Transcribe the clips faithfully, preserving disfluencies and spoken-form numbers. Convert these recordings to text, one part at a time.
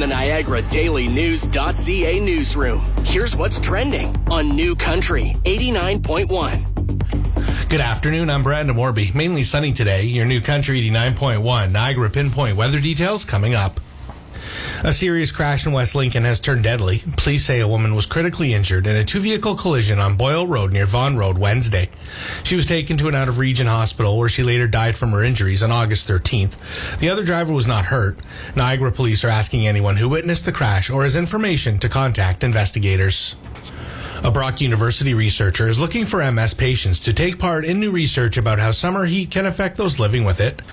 the Niagara Daily News dot C A newsroom. Here's what's trending on New Country eighty-nine point one. Good afternoon, I'm Brandon Morby. Mainly sunny today. Your New Country eighty-nine point one. Niagara Pinpoint weather details coming up. A serious crash in West Lincoln has turned deadly. Police say a woman was critically injured in a two-vehicle collision on Boyle Road near Vaughan Road Wednesday. She was taken to an out-of-region hospital where she later died from her injuries on August thirteenth. The other driver was not hurt. Niagara police are asking anyone who witnessed the crash or has information to contact investigators. A Brock University researcher is looking for M S patients to take part in new research about how summer heat can affect those living with it.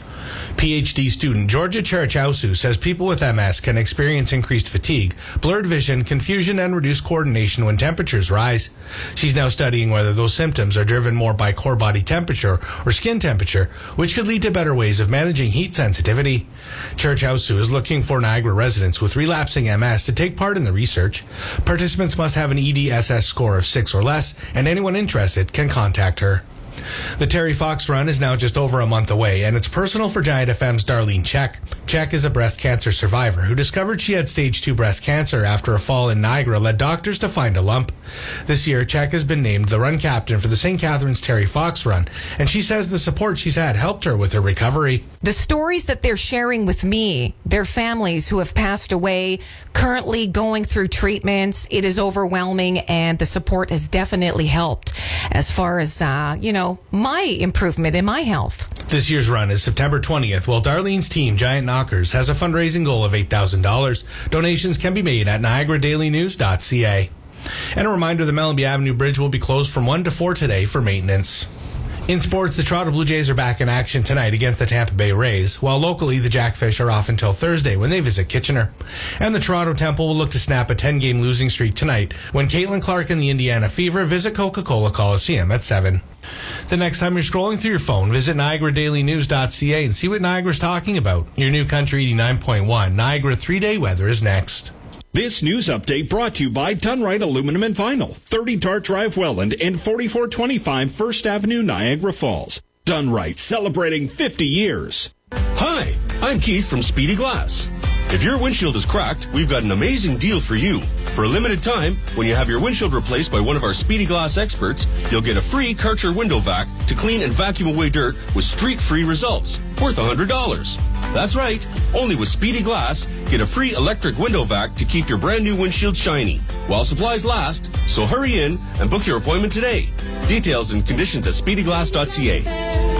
PhD student Georgia Cherchausu says people with M S can experience increased fatigue, blurred vision, confusion, and reduced coordination when temperatures rise. She's now studying whether those symptoms are driven more by core body temperature or skin temperature, which could lead to better ways of managing heat sensitivity. Cherchausu is looking for Niagara residents with relapsing M S to take part in the research. Participants must have an E D S S score of six or less, and anyone interested can contact her. The Terry Fox Run is now just over a month away, and it's personal for Giant F M's Darlene Check. Check is a breast cancer survivor who discovered she had stage two breast cancer after a fall in Niagara led doctors to find a lump. This year, Check has been named the run captain for the Saint Catharines Terry Fox Run, and she says the support she's had helped her with her recovery. The stories that they're sharing with me, their families who have passed away, currently going through treatments, it is overwhelming, and the support has definitely helped as far as, uh, you know, my improvement in my health. This year's run is September twentieth, while Darlene's team, Giant Knockers, has a fundraising goal of eight thousand dollars. Donations can be made at Niagara Daily News dot C A. And a reminder, the Mellanby Avenue Bridge will be closed from one to four today for maintenance. In sports, the Toronto Blue Jays are back in action tonight against the Tampa Bay Rays, while locally the Jackfish are off until Thursday when they visit Kitchener. And the Toronto Temple will look to snap a ten-game losing streak tonight when Caitlin Clark and the Indiana Fever visit Coca-Cola Coliseum at seven. The next time you're scrolling through your phone, visit Niagara Daily News dot C A and see what Niagara's talking about. Your New Country eighty-nine point one. Niagara three-day weather is next. This news update brought to you by Dunright Aluminum and Vinyl, thirty Dart Drive, Welland, and forty-four twenty-five First Avenue, Niagara Falls. Dunright, celebrating fifty years. Hi, I'm Keith from Speedy Glass. If your windshield is cracked, we've got an amazing deal for you. For a limited time, when you have your windshield replaced by one of our Speedy Glass experts, you'll get a free Karcher window vac to clean and vacuum away dirt with streak-free results, worth one hundred dollars. That's right, only with Speedy Glass, get a free electric window vac to keep your brand new windshield shiny, while supplies last, so hurry in and book your appointment today. Details and conditions at speedy glass dot C A.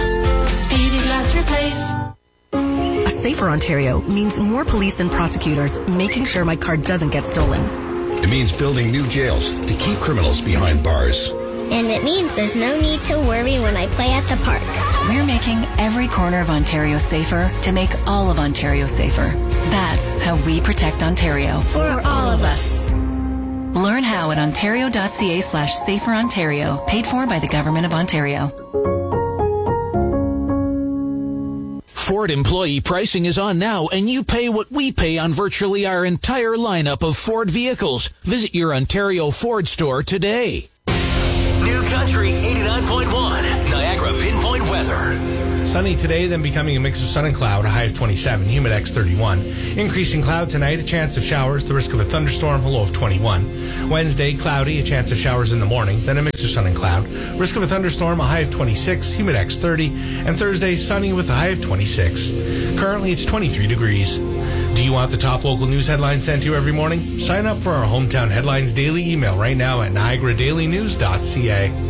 Speedy Glass Replace. A safer Ontario means more police and prosecutors making sure my car doesn't get stolen. It means building new jails to keep criminals behind bars. And it means there's no need to worry when I play at the park. We're making every corner of Ontario safer to make all of Ontario safer. That's how we protect Ontario. For all of us. Learn how at ontario.ca slash safer Ontario. Paid for by the Government of Ontario. Ford employee pricing is on now, and you pay what we pay on virtually our entire lineup of Ford vehicles. Visit your Ontario Ford store today. New Country eighty-nine point one. Niagara Pinpoint weather. Sunny today, then becoming a mix of sun and cloud, a high of twenty-seven, humidex thirty-one. Increasing cloud tonight, a chance of showers, the risk of a thunderstorm, a low of twenty-one. Wednesday, cloudy, a chance of showers in the morning, then a mix of sun and cloud. Risk of a thunderstorm, a high of twenty-six, humidex thirty. And Thursday, sunny with a high of twenty-six. Currently, it's twenty-three degrees. Do you want the top local news headlines sent to you every morning? Sign up for our Hometown Headlines daily email right now at Niagara Daily News dot C A.